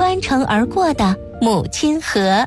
穿城而过的母亲河。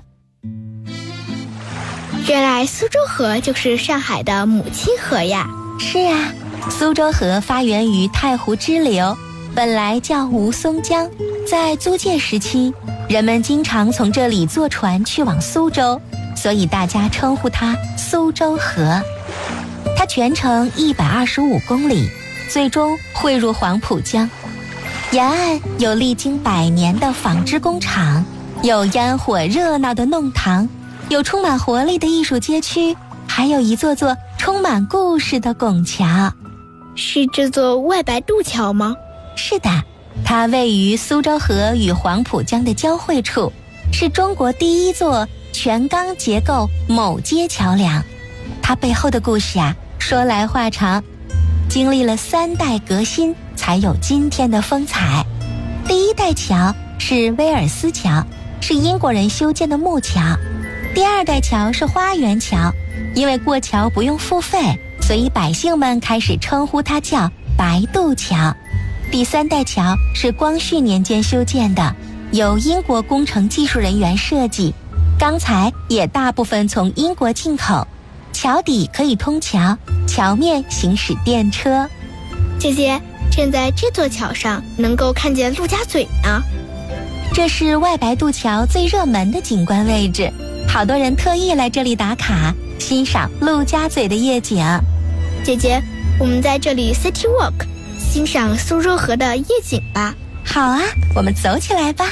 原来苏州河就是上海的母亲河呀。 是啊，苏州河发源于太湖支流，本来叫吴淞江，在租界时期，人们经常从这里坐船去往苏州，所以大家称呼它苏州河。它全程125公里，最终汇入黄浦江。沿岸有历经100年的纺织工厂，有烟火热闹的弄堂，有充满活力的艺术街区，还有一座座充满故事的拱桥。 是这座外白渡桥吗？ 是的，它位于苏州河与黄浦江的交汇处，是中国第一座全钢结构铆接桥梁。它背后的故事啊，说来话长，经历了3代革新才有今天的风采。第一代桥是威尔斯桥，是英国人修建的木桥。第2代桥是花园桥，因为过桥不用付费，所以百姓们开始称呼它叫白渡桥。第3代桥是光绪年间修建的，由英国工程技术人员设计，钢材也大部分从英国进口。桥底可以通桥，桥面行驶电车。 姐姐，站在这座桥上能够看见陆家嘴呢。 这是外白渡桥最热门的景观位置，好多人特意来这里打卡，欣赏陆家嘴的夜景。 姐姐，我们在这里 City Walk， 欣赏苏州河的夜景吧。 好啊，我们走起来吧。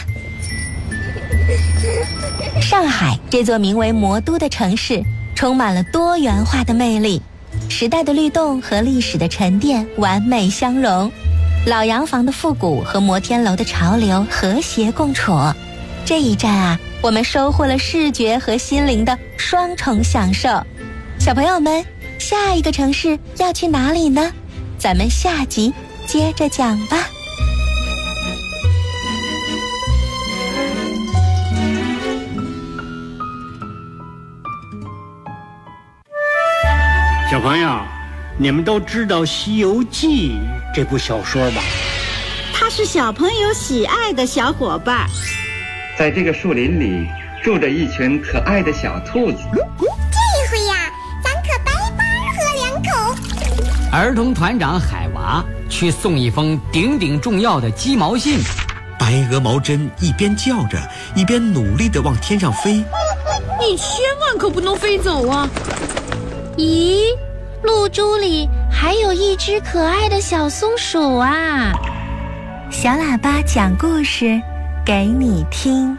上海这座名为魔都的城市，充满了多元化的魅力，时代的律动和历史的沉淀完美相融，老洋房的复古和摩天楼的潮流和谐共处。这一站啊，我们收获了视觉和心灵的双重享受。小朋友们，下一个城市要去哪里呢？咱们下集接着讲吧。 小朋友，你们都知道《西游记》这部小说吧？ 它是小朋友喜爱的小伙伴。 在这个树林里住着一群可爱的小兔子。 这回呀，咱可白白喝2口。 儿童团长海娃去送一封顶顶重要的鸡毛信。 白鹅毛针一边叫着，一边努力地往天上飞。 你千万可不能飞走啊！咦，露珠里还有一只可爱的小松鼠啊！ 小喇叭讲故事给你听。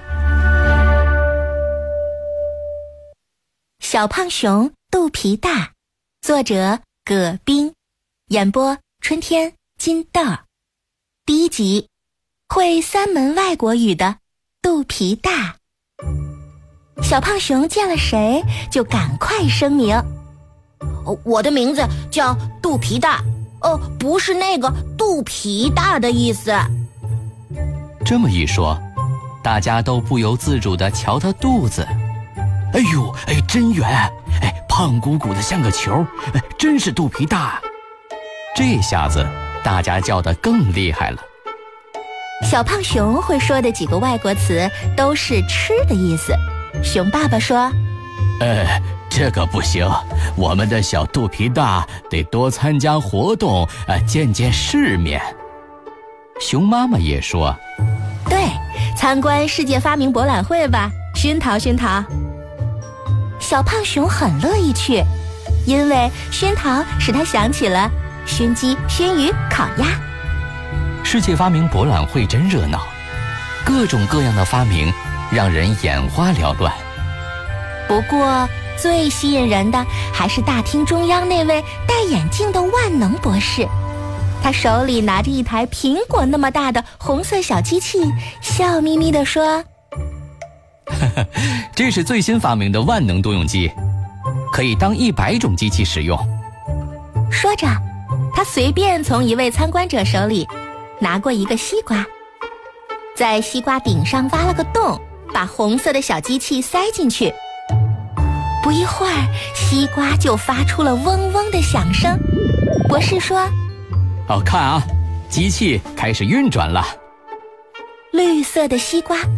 小胖熊肚皮大，作者葛斌，演播春天金豆。第1集，会3门外国语的肚皮大。小胖熊见了谁就赶快声明， 我的名字叫肚皮大，不是那个肚皮大的意思。 这么一说，大家都不由自主地瞧他肚子。哎呦，真圆，胖鼓鼓的像个球，真是肚皮大。这下子大家叫得更厉害了。 小胖熊会说的几个外国词都是吃的意思。熊爸爸说， 这个不行，我们的小肚皮大得多参加活动，见见世面。熊妈妈也说， 对，参观世界发明博览会吧，熏陶熏陶。小胖熊很乐意去，因为熏陶使他想起了熏鸡、熏鱼、烤鸭。 世界发明博览会真热闹，各种各样的发明让人眼花缭乱。 不过最吸引人的还是大厅中央那位戴眼镜的万能博士，他手里拿着一台苹果那么大的红色小机器，笑眯眯地说， 这是最新发明的万能多用机，可以当100种机器使用。 说着，他随便从一位参观者手里拿过一个西瓜，在西瓜顶上挖了个洞，把红色的小机器塞进去。不一会儿，西瓜就发出了嗡嗡的响声。博士说， 看啊，机器开始运转了。 绿色的西瓜